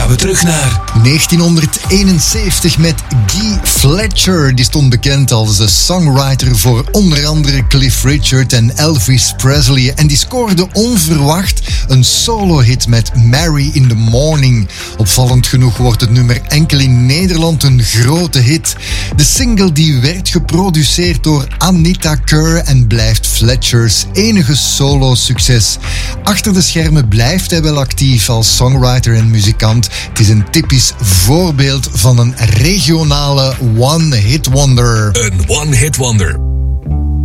gaan we terug naar 1971 met Guy Fletcher. Die stond bekend als de songwriter voor onder andere Cliff Richard en Elvis Presley. En die scoorde onverwacht een solo-hit met Mary in the Morning. Opvallend genoeg wordt het nummer enkel in Nederland een grote hit. De single die werd geproduceerd door Anita Kerr en blijft Fletchers enige solo-succes. Achter de schermen blijft hij wel actief als songwriter en muzikant. Het is een typisch voorbeeld van een regionale one-hit wonder. een one-hit wonder.